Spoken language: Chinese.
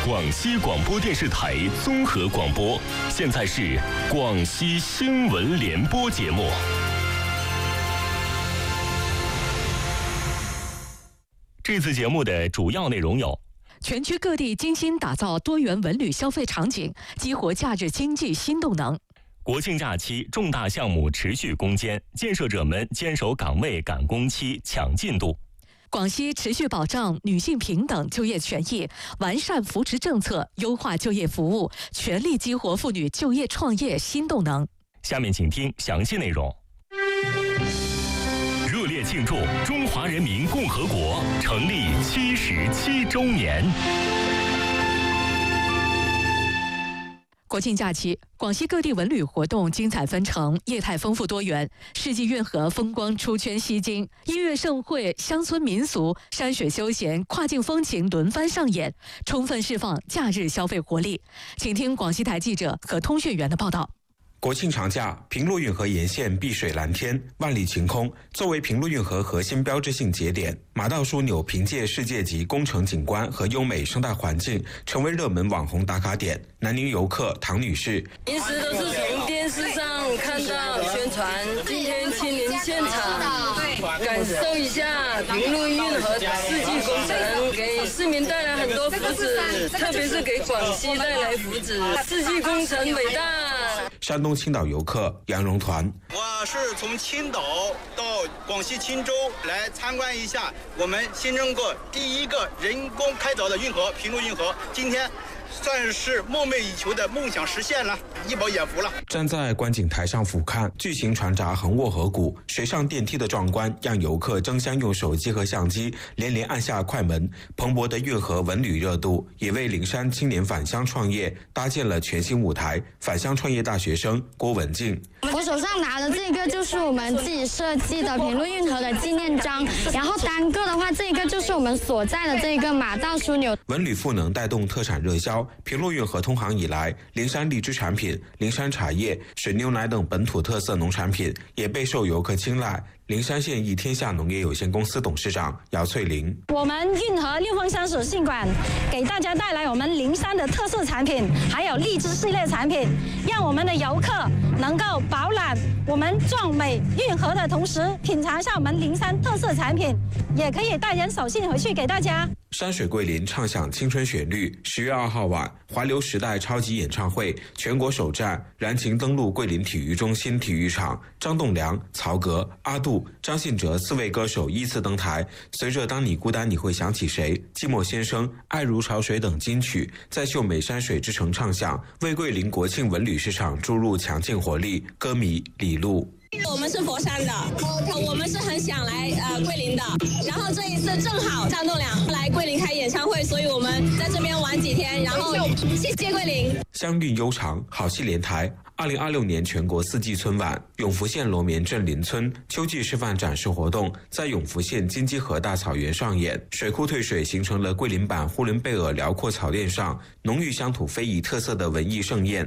广西广播电视台综合广播，现在是广西新闻联播节目。这次节目的主要内容有： 全区各地精心打造多元文旅消费场景，激活假日经济新动能。 国庆假期重大项目持续攻坚，建设者们坚守岗位、赶工期、抢进度。 广西持续保障女性平等就业权益，完善扶持政策，优化就业服务，全力激活妇女就业创业新动能。 下面请听详细内容。热烈庆祝中华人民共和国成立77周年。 国庆假期，广西各地文旅活动精彩纷呈，业态丰富多元，世纪运河风光出圈吸睛，音乐盛会、乡村民俗、山水休闲、跨境风情轮番上演，充分释放假日消费活力。请听广西台记者和通讯员的报道。 国庆长假，平陆运河沿线碧水蓝天，万里晴空。作为平陆运河核心标志性节点，马道枢纽凭借世界级工程景观和优美生态环境，成为热门网红打卡点。南宁游客唐女士： 平时都是从电视上看到宣传，今天亲临现场，感受一下平陆运河世纪工程给市民带来很多福祉，特别是给广西带来福祉。世纪工程伟大。 山东青岛游客杨荣团： 我是从青岛到广西钦州来参观一下我们新增过第一个人工开凿的运河平陆运河，今天算是梦寐以求的梦想实现了，一饱眼福了。 站在观景台上俯瞰，巨型船闸横卧河谷，水上电梯的壮观让游客争相用手机和相机连连按下快门。蓬勃的运河文旅热度也为灵山青年返乡创业搭建了全新舞台。返乡创业大学生郭文静： 我手上拿的这个就是我们自己设计的平陆运河的纪念章，然后单个的话，这个就是我们所在的这个马道枢纽。 文旅赋能带动特产热销。平陆运河通航以来，灵山荔枝产品、灵山茶叶、水牛奶等本土特色农产品也备受游客青睐。灵山县益天下农业有限公司董事长姚翠玲： 我们运河六峰山水性馆给大家带来我们灵山的特色产品，还有荔枝系列产品，让我们的游客能够饱览我们壮美运河的同时，品尝一下我们灵山特色产品，也可以带点手信回去给大家。 山水桂林唱响青春旋律。10月2号晚，华流时代超级演唱会全国首站燃情登陆桂林体育中心体育场，张栋梁、曹格、阿杜、张信哲4位歌手依次登台，随着《当你孤单你会想起谁》、《寂寞先生》、《爱如潮水》等金曲在秀美山水之城唱响，为桂林国庆文旅市场注入强劲活力。歌迷李璐： 我们是佛山的，我们是很想来桂林的，然后这一次正好张栋梁来桂林开演唱会，所以我们在这边玩几天，然后谢谢桂林。 乡韵悠长，好戏连台。2026年全国4季春晚，永福县罗棉镇邻村秋季示范展示活动在永福县金鸡河大草原上演，水库退水形成了桂林版呼伦贝尔辽阔草甸上浓郁乡土非遗特色的文艺盛宴。